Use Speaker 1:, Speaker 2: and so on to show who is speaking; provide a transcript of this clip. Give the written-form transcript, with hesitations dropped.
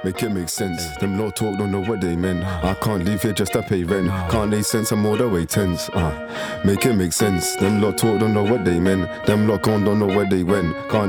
Speaker 1: Make it make sense. Them lot talk, don't know what they meant. I can't leave here just to pay rent. Can't they sense I'm all the way tense? Make it make sense. Them lot talk, don't know what they meant. Them lot gone, don't know where they went. Can't